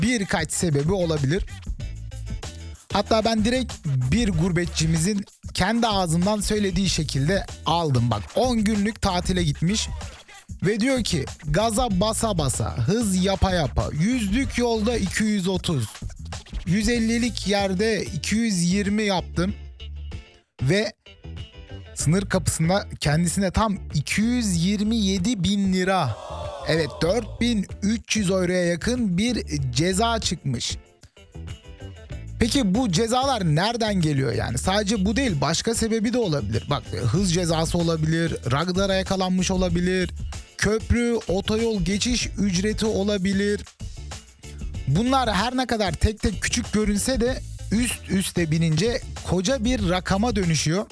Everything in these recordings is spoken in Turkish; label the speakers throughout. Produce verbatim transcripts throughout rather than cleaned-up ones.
Speaker 1: birkaç sebebi olabilir. Hatta ben direkt bir gurbetçimizin kendi ağzından söylediği şekilde aldım. Bak, on günlük tatile gitmiş ve diyor ki gaza basa basa, hız yapa yapa, yüzlük yolda iki yüz otuz, yüz ellilik yerde iki yüz yirmi yaptım ve sınır kapısında kendisine tam iki yüz yirmi yedi bin lira, evet dört bin üç yüz euroya yakın bir ceza çıkmış. Peki bu cezalar nereden geliyor yani? Sadece bu değil, başka sebebi de olabilir. Bak, hız cezası olabilir, radara yakalanmış olabilir, köprü, otoyol geçiş ücreti olabilir. Bunlar her ne kadar tek tek küçük görünse de üst üste binince koca bir rakama dönüşüyor.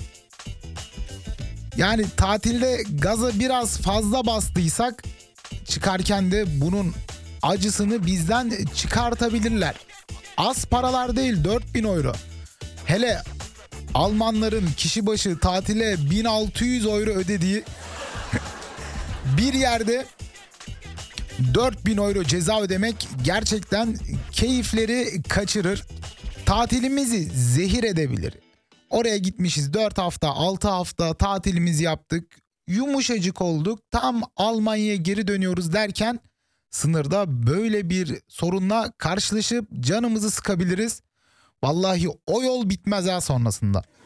Speaker 1: Yani tatilde gaza biraz fazla bastıysak çıkarken de bunun acısını bizden çıkartabilirler. Az paralar değil, dört bin euro. Hele Almanların kişi başı tatile bin altı yüz euro ödediği bir yerde dört bin euro ceza ödemek gerçekten keyifleri kaçırır. Tatilimizi zehir edebilir. Oraya gitmişiz, dört hafta altı hafta tatilimizi yaptık. Yumuşacık olduk. Tam Almanya'ya geri dönüyoruz derken sınırda böyle bir sorunla karşılaşıp canımızı sıkabiliriz. Vallahi o yol bitmez ha sonrasında.